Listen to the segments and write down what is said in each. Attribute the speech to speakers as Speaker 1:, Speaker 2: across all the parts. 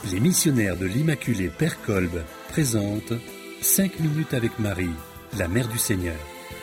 Speaker 1: Les missionnaires de l'Immaculée Père Kolb présentent 5 minutes avec Marie, la Mère du Seigneur.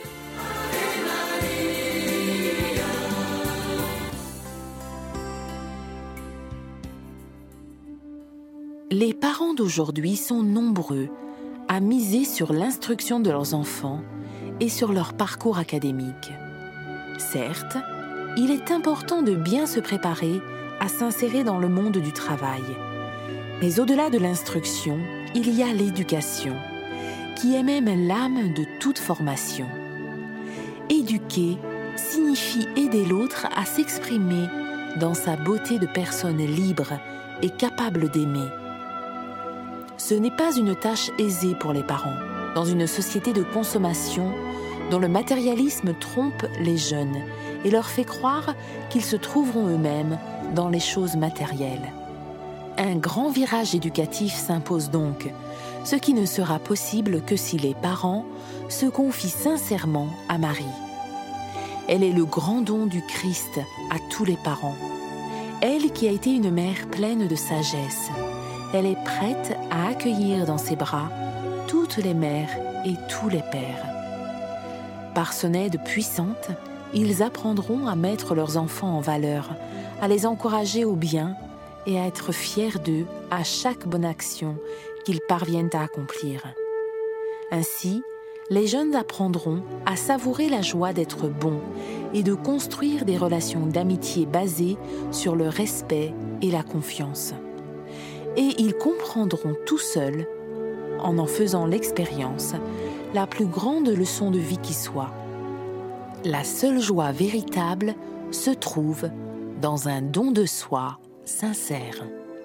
Speaker 2: Les parents d'aujourd'hui sont nombreux à miser sur l'instruction de leurs enfants et sur leur parcours académique. Certes, il est important de bien se préparer à s'insérer dans le monde du travail. Mais au-delà de l'instruction, il y a l'éducation, qui est même l'âme de toute formation. Éduquer signifie aider l'autre à s'exprimer dans sa beauté de personne libre et capable d'aimer. Ce n'est pas une tâche aisée pour les parents, dans une société de consommation dont le matérialisme trompe les jeunes et leur fait croire qu'ils se trouveront eux-mêmes dans les choses matérielles. Un grand virage éducatif s'impose donc, ce qui ne sera possible que si les parents se confient sincèrement à Marie. Elle est le grand don du Christ à tous les parents. Elle qui a été une mère pleine de sagesse, elle est prête à accueillir dans ses bras toutes les mères et tous les pères. Par son aide puissante, ils apprendront à mettre leurs enfants en valeur, à les encourager au bien et à être fiers d'eux à chaque bonne action qu'ils parviennent à accomplir. Ainsi, les jeunes apprendront à savourer la joie d'être bons et de construire des relations d'amitié basées sur le respect et la confiance. Et ils comprendront tout seuls, en faisant l'expérience, la plus grande leçon de vie qui soit. La seule joie véritable se trouve dans un don de soi sincère.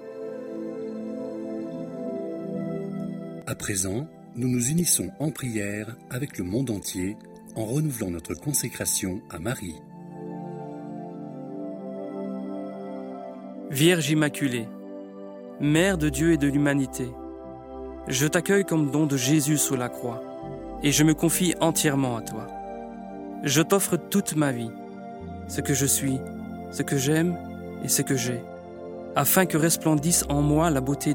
Speaker 1: À présent, nous nous unissons en prière avec le monde entier en renouvelant notre consécration à Marie.
Speaker 3: Vierge Immaculée, Mère de Dieu et de l'humanité, je t'accueille comme don de Jésus sous la croix et je me confie entièrement à toi. Je t'offre toute ma vie, ce que je suis, ce que j'aime et ce que j'ai, afin que resplendisse en moi la beauté